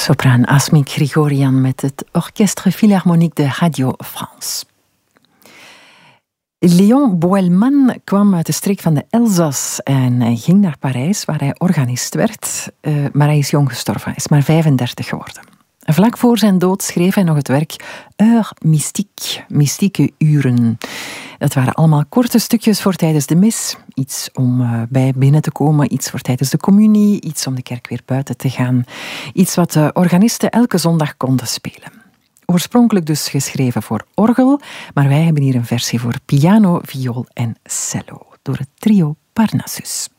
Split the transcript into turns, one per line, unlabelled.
Sopraan Asmik Grigorian met het Orchestre Philharmonique de Radio France. Léon Boelman kwam uit de streek van de Elzas en hij ging naar Parijs, waar hij organist werd. Maar hij is jong gestorven, hij is maar 35 geworden. Vlak voor zijn dood schreef hij nog het werk Heures mystiques, mystieke uren. Dat waren allemaal korte stukjes voor tijdens de mis. Iets om bij binnen te komen, iets voor tijdens de communie, iets om de kerk weer buiten te gaan. Iets wat de organisten elke zondag konden spelen. Oorspronkelijk dus geschreven voor orgel, maar wij hebben hier een versie voor piano, viool en cello door het trio Parnassus.